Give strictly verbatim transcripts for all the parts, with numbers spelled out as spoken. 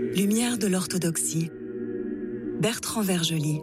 Lumière de l'orthodoxie. Bertrand Vergely.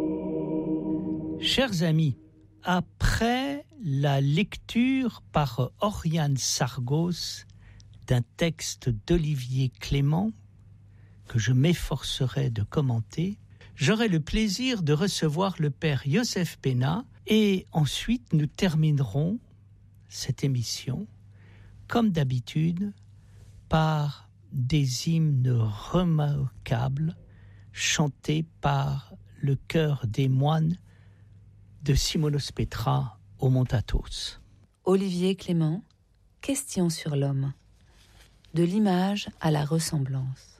Chers amis, après la lecture par Oriane Sargos d'un texte d'Olivier Clément, que je m'efforcerai de commenter, j'aurai le plaisir de recevoir le père Yosef Pena et ensuite nous terminerons cette émission, comme d'habitude, par des hymnes remarquables chantés par le chœur des moines de Simonos Petra au Mont Athos. Olivier Clément, Question sur l'homme. De l'image à la ressemblance.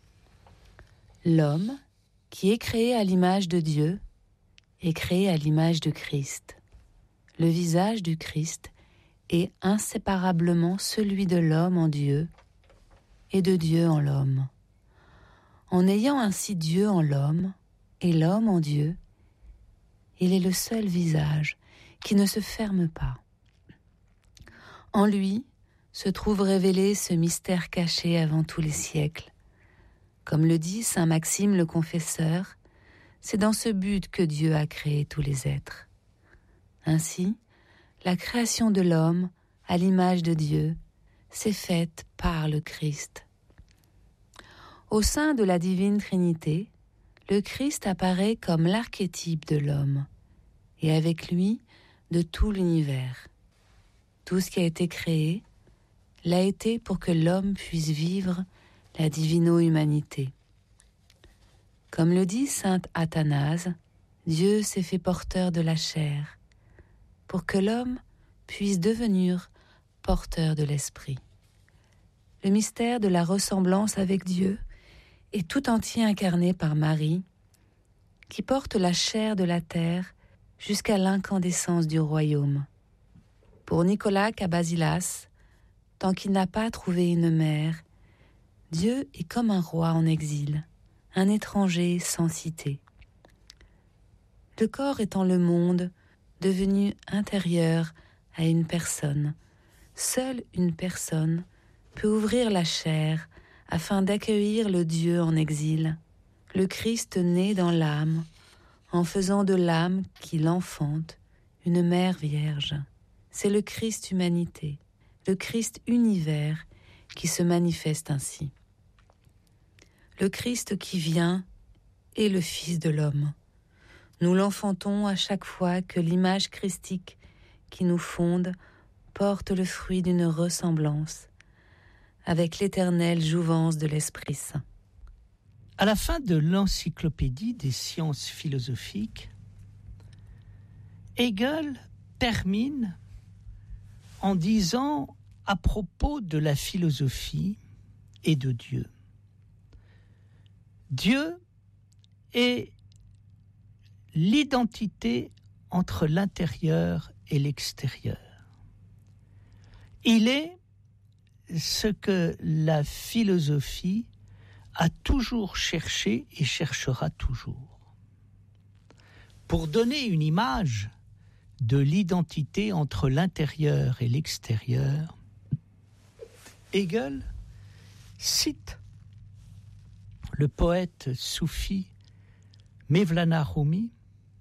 L'homme, qui est créé à l'image de Dieu, est créé à l'image de Christ. Le visage du Christ est inséparablement celui de l'homme en Dieu et de Dieu en l'homme. En ayant ainsi Dieu en l'homme et l'homme en Dieu, il est le seul visage qui ne se ferme pas. En lui se trouve révélé ce mystère caché avant tous les siècles. Comme le dit saint Maxime le Confesseur, c'est dans ce but que Dieu a créé tous les êtres. Ainsi, la création de l'homme à l'image de Dieu s'est faite par le Christ. Au sein de la divine Trinité, le Christ apparaît comme l'archétype de l'homme, et avec lui de tout l'univers. Tout ce qui a été créé l'a été pour que l'homme puisse vivre la divino-humanité. Comme le dit saint Athanase, Dieu s'est fait porteur de la chair, pour que l'homme puisse devenir porteur de l'esprit. Le mystère de la ressemblance avec Dieu est tout entier incarné par Marie, qui porte la chair de la terre jusqu'à l'incandescence du royaume. Pour Nicolas Cabasilas, tant qu'il n'a pas trouvé une mère, Dieu est comme un roi en exil, un étranger sans cité. Le corps étant le monde, devenu intérieur à une personne, seule une personne peut ouvrir la chair afin d'accueillir le Dieu en exil, le Christ né dans l'âme, en faisant de l'âme qui l'enfante une mère vierge. C'est le Christ humanité, le Christ univers qui se manifeste ainsi. Le Christ qui vient est le Fils de l'homme. Nous l'enfantons à chaque fois que l'image christique qui nous fonde porte le fruit d'une ressemblance avec l'éternelle jouvence de l'Esprit Saint. À la fin de l'encyclopédie des sciences philosophiques, Hegel termine en disant à propos de la philosophie et de Dieu. Dieu est l'identité entre l'intérieur et l'extérieur. Il est ce que la philosophie a toujours cherché et cherchera toujours. Pour donner une image de l'identité entre l'intérieur et l'extérieur, Hegel cite le poète soufi Mevlana Rumi,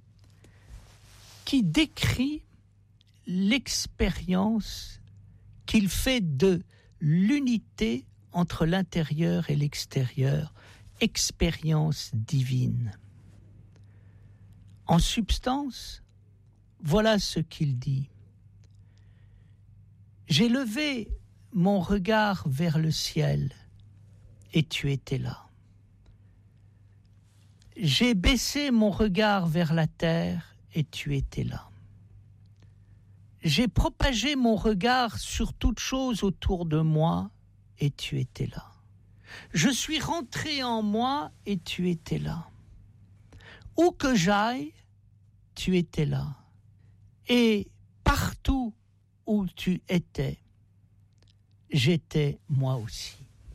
qui décrit l'expérience qu'il fait de l'unité entre l'intérieur et l'extérieur, expérience divine. En substance, voilà ce qu'il dit. J'ai levé mon regard vers le ciel et tu étais là. J'ai baissé mon regard vers la terre et tu étais là. J'ai propagé mon regard sur toute chose autour de moi et tu étais là. Je suis rentré en moi et tu étais là. Où que j'aille, tu étais là. Et partout où tu étais, j'étais moi aussi.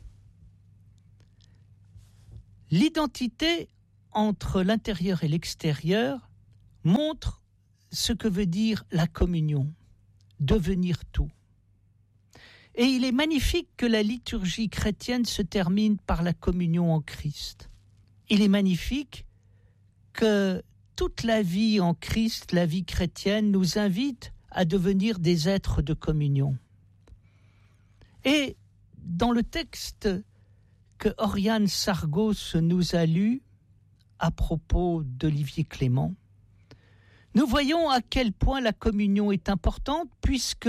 L'identité entre l'intérieur et l'extérieur montre ce que veut dire la communion, devenir tout. Et il est magnifique que la liturgie chrétienne se termine par la communion en Christ. Il est magnifique que toute la vie en Christ, la vie chrétienne, nous invite à devenir des êtres de communion. Et dans le texte que Oriane Sargos nous a lu à propos d'Olivier Clément, nous voyons à quel point la communion est importante, puisque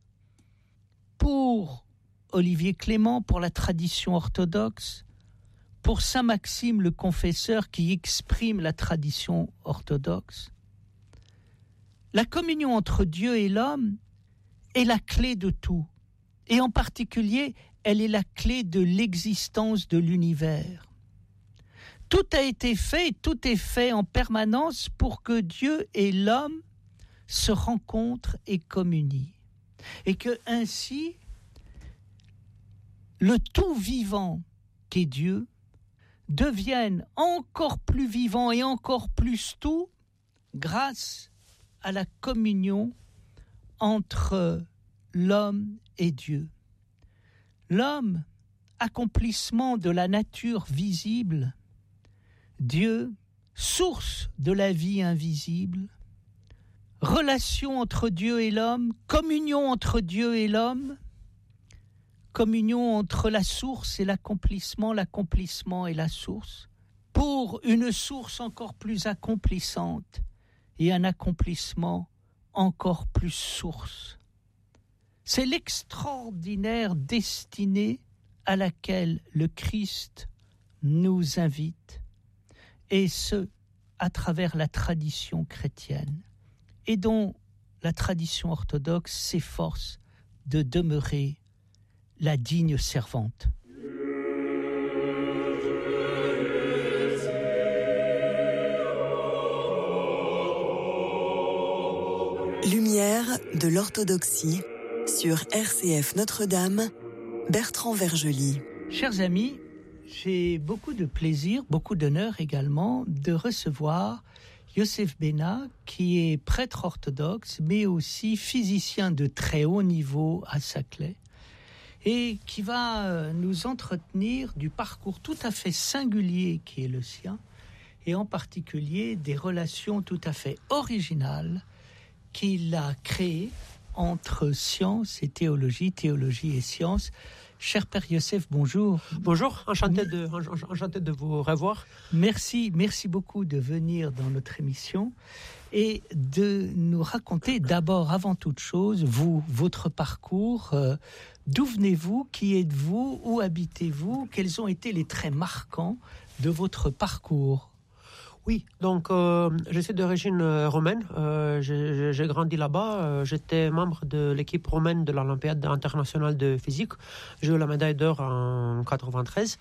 pour Olivier Clément, pour la tradition orthodoxe, pour saint Maxime le Confesseur qui exprime la tradition orthodoxe, la communion entre Dieu et l'homme est la clé de tout. Et en particulier, elle est la clé de l'existence de l'univers. Tout a été fait, tout est fait en permanence pour que Dieu et l'homme se rencontrent et communient. Et que ainsi, le tout vivant qu'est Dieu devienne encore plus vivant et encore plus tout grâce à la communion entre l'homme et Dieu. L'homme, accomplissement de la nature visible, Dieu, source de la vie invisible, relation entre Dieu et l'homme, communion entre Dieu et l'homme, communion entre la source et l'accomplissement, l'accomplissement et la source, pour une source encore plus accomplissante et un accomplissement encore plus source. C'est l'extraordinaire destinée à laquelle le Christ nous invite, et ce, à travers la tradition chrétienne, et dont la tradition orthodoxe s'efforce de demeurer la digne servante. Lumière de l'orthodoxie sur R C F Notre-Dame, Bertrand Vergely. Chers amis, j'ai beaucoup de plaisir, beaucoup d'honneur également de recevoir Yosef Bena, qui est prêtre orthodoxe, mais aussi physicien de très haut niveau à Saclay, et qui va nous entretenir du parcours tout à fait singulier qui est le sien, et en particulier des relations tout à fait originales qu'il a créées entre science et théologie, théologie et science. Cher Père Yosef, bonjour. Bonjour, enchanté de, enchanté de vous revoir. Merci, merci beaucoup de venir dans notre émission et de nous raconter d'abord, avant toute chose, vous, votre parcours. Euh, d'où venez-vous? Qui êtes-vous? Où habitez-vous? Quels ont été les traits marquants de votre parcours? Oui, donc euh, je suis d'origine euh, romaine, euh, j'ai, j'ai grandi là-bas, euh, j'étais membre de l'équipe romaine de l'Olympiade internationale de physique, j'ai eu la médaille d'or en quatre-vingt-treize,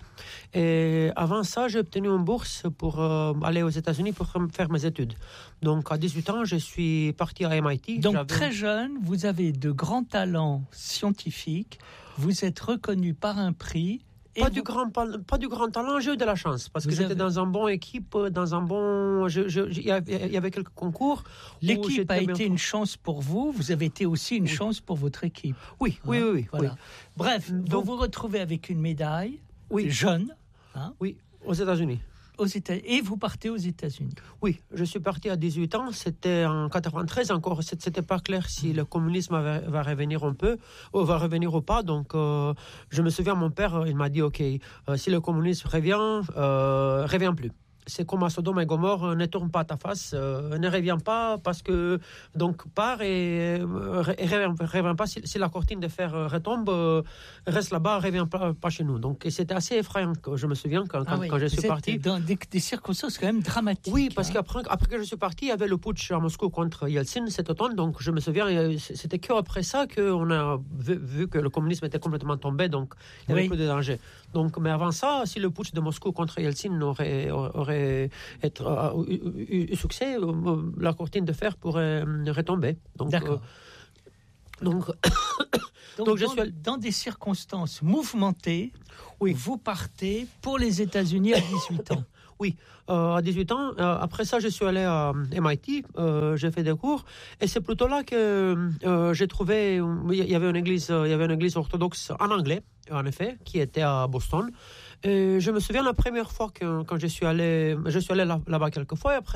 et avant ça j'ai obtenu une bourse pour euh, aller aux États-Unis pour faire mes études. Donc à dix-huit ans je suis parti à M I T. Donc J'avais... très jeune, vous avez de grands talents scientifiques, vous êtes reconnu par un prix. Pas vous... du, grand, pas, pas du grand talent, j'ai eu de la chance, parce vous que j'étais avez... dans un bon équipe, dans un bon... Il y avait quelques concours. L'équipe a été une chance pour vous, vous avez été aussi une oui. chance pour votre équipe. Oui, hein, oui, oui. oui, voilà. oui. Bref, donc, vous vous retrouvez avec une médaille, oui. jeune. Hein, oui, aux États-Unis. Aux États... Et vous partez aux États-Unis. Oui, je suis parti à dix-huit ans, c'était en quatre-vingt-treize, encore, c'était pas clair si le communisme va, va revenir un peu, ou va revenir ou pas, donc euh, je me souviens, mon père, il m'a dit, ok, euh, si le communisme revient, euh, revient plus. C'est comme à Sodome et Gomorrhe, ne tourne pas ta face, euh, ne reviens pas parce que, donc, pars et ne euh, reviens, reviens pas. Si, si la cortine de fer retombe, euh, reste là-bas, ne reviens pas, pas chez nous. Donc, et c'était assez effrayant, je me souviens, quand, ah quand, oui, quand je suis parti. Dans des, des circonstances quand même dramatiques. Oui, parce hein. qu'après après que je suis parti, il y avait le putsch à Moscou contre Yeltsin cet automne. Donc, je me souviens, c'était qu'après ça qu'on a vu, vu que le communisme était complètement tombé, donc il n'y avait oui. plus de danger. Donc, mais avant ça, si le putsch de Moscou contre Yeltsin aurait, aurait être euh, eu, eu succès, euh, la cortine de fer pourrait euh, retomber. Donc, D'accord. Euh, donc, donc, donc je dans, suis dans des circonstances mouvementées, oui. vous partez pour les États-Unis à dix-huit ans. oui. Euh, à dix-huit ans, euh, après ça, je suis allé à M I T, euh, j'ai fait des cours, et c'est plutôt là que euh, j'ai trouvé, il y avait une église, il y avait une église orthodoxe en anglais, en effet, qui était à Boston. Et je me souviens la première fois que quand je suis allé, je suis allé là, là-bas quelques fois, et après